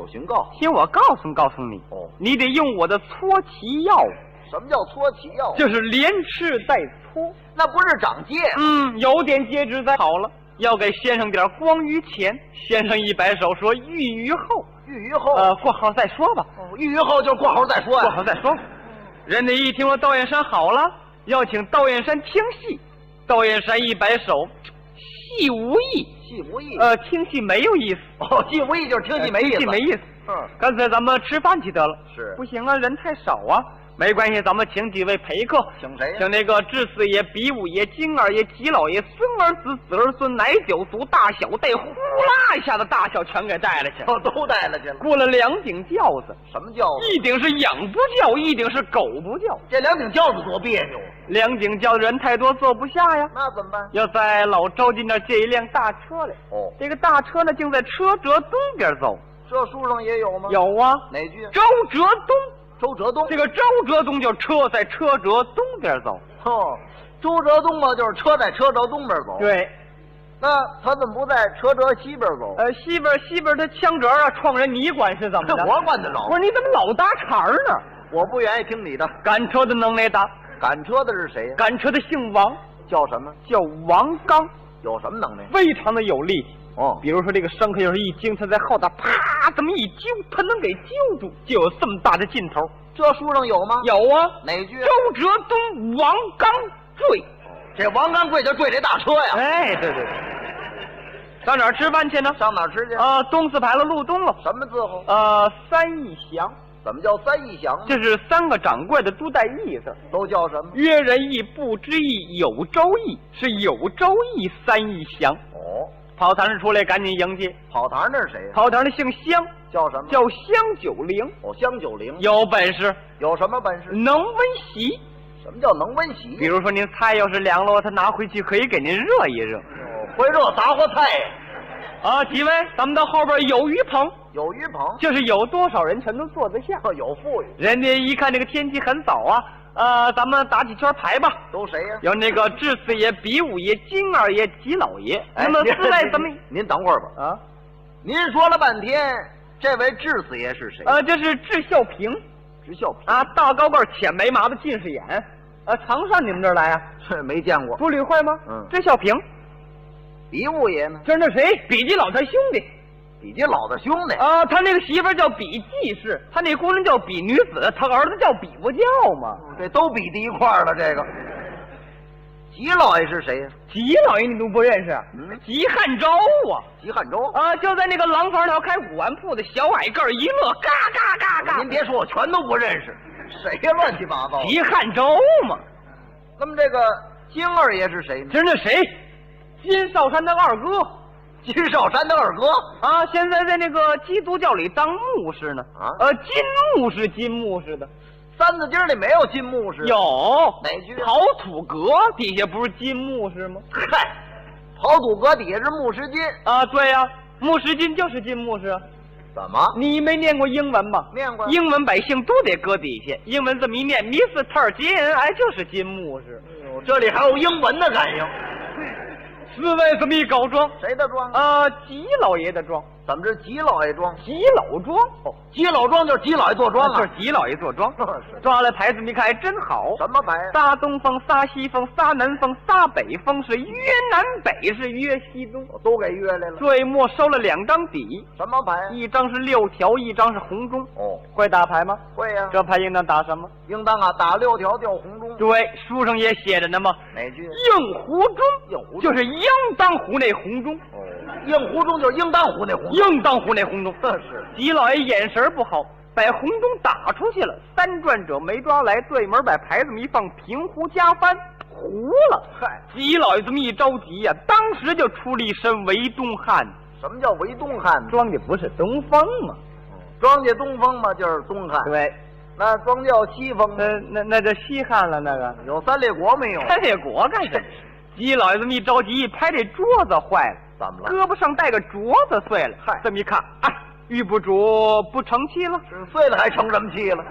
有寻告。 听我告诉你， 哦， 你得用我的搓脐药。 什么叫搓脐药？ 就是连吃带搓。 那不是长戒吗？ 有点戒指在好了，要给先生点光于前。先生一摆手说：“玉于后。” 玉于后。 过号再说吧。 玉于后就过号再说呀。 过号再说。人家一听说道燕山好了，要请道燕山听戏。道燕山一摆手，戏无意。 戏无意。 听戏没有意思。 戏无意就是听戏没意思。 听戏没意思。干脆咱们吃饭去得了。 是。 不行啊，人太少啊。没关系，咱们请几位陪客。 请谁呀？ 请那个智四爷、比武爷、金二爷、吉老爷、孙儿子、子儿孙、奶酒族、大小队，呼啦一下子大小全给带了去。 都带了去了。 过了2顶轿子。 什么轿子？ 一顶是养不叫，一顶是狗不叫。 这2顶轿子多别扭 ！2顶轿子人太多坐不下呀。 那怎么办？ 要在老周家那儿借一辆大车来。这个大车呢，竟在车辙东边走。 这书上也有吗？ 有啊。 哪句？ 周辙东。 周辙东， 这个周辙东就是车在车辙东边走。 周辙东嘛，就是车在车辙东边走。 对， 那他怎么不在车辙西边走？ 西边他枪辙啊，撞人你管是怎么的？ 我管得着。 不是你怎么老搭茬呢？ 我不愿意听你的。 赶车的能耐大。 赶车的是谁呀？ 赶车的姓王， 叫什么？ 叫王刚。 有什么能耐？ 非常的有力气。比如说这个牲口要是一惊，他在后头啪这么一揪，他能给揪住，就有这么大的劲头。 这书上有吗？ 有啊。 哪句？ 周辙东，王刚坠。 这王刚跪就坠这大车呀？ 哎，对。上哪儿吃饭去呢？ 上哪儿吃去？ 东四牌楼路东了。 什么字号 ？3义祥。 怎么叫3义祥？ 这是3个掌柜的都带义字。 都叫什么？ 约人义、不知义、有周义，是有周义3义祥。跑堂上出来，赶紧迎接。 跑堂那是谁呀？ 跑堂的姓香， 叫什么？ 叫香九龄。 香九龄有本事。有什么本事？ 能温席。 什么叫能温席？ 比如说您菜要是凉了，他拿回去可以给您热一热。 会热杂货菜呀。几位，咱们到后边有鱼棚。 有鱼棚， 就是有多少人全都坐得下。 有富裕。 人家一看这个天气很早啊。咱们打几圈牌吧。 都谁呀？ 有那个智四爷、比武爷、金二爷、吉老爷。那么四位怎么？ 您等会儿吧。您说了半天，这位智四爷是谁？ 这是智孝平。 智孝平大高个，浅眉麻子，近视眼。常上你们这儿来啊？ 是没见过。 不理会吗？智孝平。 比武爷呢？ 这是那谁？比基老他兄弟。 比基老的兄弟他那个媳妇叫比季氏，他那姑娘叫比女子，他儿子叫比不叫嘛。 这都比在一块儿了。这个吉老爷是谁呀？ 吉老爷你都不认识？吉汉周啊。 吉汉周就在那个廊坊条开古玩铺的小矮个儿，一乐嘎嘎嘎嘎。 您别说，我全都不认识，谁呀？乱七八糟。 吉汉周嘛。 那么这个金二爷是谁呢？ 这是那谁？金少山的二哥。 金少山的二哥现在在那个基督教里当牧师呢。金牧师的。 三字经里没有金牧师。 有。 哪句？ 刨土阁底下不是金牧师吗？ 嗨，刨土阁底下是牧师金对呀，牧师金就是金牧师。 怎么？ 你没念过英文吗？ 念过。 英文百姓都得搁底下，英文这么一念 ，Mr. 金，就是金牧师。 这里还有英文的感应。 四位这么一搞庄， 谁的庄？ 吉老爷的庄。 怎么是吉老爷庄？ 吉老庄。 吉老庄就是吉老爷坐庄就是吉老爷坐庄。抓来牌子你看还真好。 什么牌？ 仨东风，仨西风，仨南风，仨北风，是约南北，是约西东。 都给约来了。 最末收了2张底。 什么牌？ 一张是6条，一张是红中。会打牌吗？ 会呀。 这牌应当打什么？ 应当打6条掉红中。 对，书上也写着呢嘛。 哪句？ 应湖中，就是应当湖那红中。 应湖中就是应当湖那红中。 应当湖那红中。 是。 吉老爷眼神不好，把红中打出去了，3转者没抓来，对门把牌子一放，平湖加翻，糊了。 嗨， 吉老爷这么一着急呀，当时就出了一身围东汉。 什么叫围东汉？ 庄家不是东风吗？ 庄家东风嘛，就是东汉。 对。 那庄叫西风。 那就西汉了。那个有3列国没有 ？3列国干什么？吉老爷这么一着急，一拍这桌子坏了。 怎么了？ 胳膊上带个镯子碎了。 嗨， 这么一看玉不琢不成器了。 是碎了还成什么器了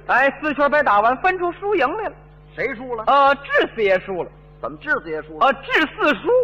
？4圈牌打完，分出输赢来了。 谁输了？ 智四爷输了。 怎么智四爷输了？ 智四输。